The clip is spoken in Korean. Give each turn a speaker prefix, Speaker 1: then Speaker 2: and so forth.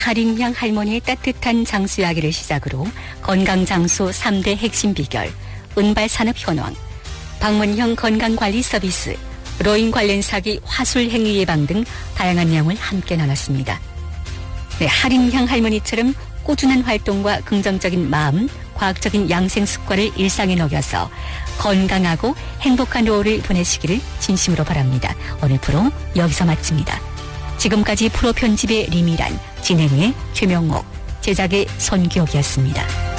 Speaker 1: 하림양 할머니의 따뜻한 장수 이야기를 시작으로 건강장수 3대 핵심 비결, 은발산업 현황, 방문형 건강관리 서비스, 노인 관련 사기 화술 행위 예방 등 다양한 내용을 함께 나눴습니다. 네, 하림양 할머니처럼 꾸준한 활동과 긍정적인 마음, 과학적인 양생 습관을 일상에 녹여서 건강하고 행복한 노후를 보내시기를 진심으로 바랍니다. 오늘 프로 여기서 마칩니다. 지금까지 프로 편집의 리미란, 진행의 최명옥, 제작의 손기옥이었습니다.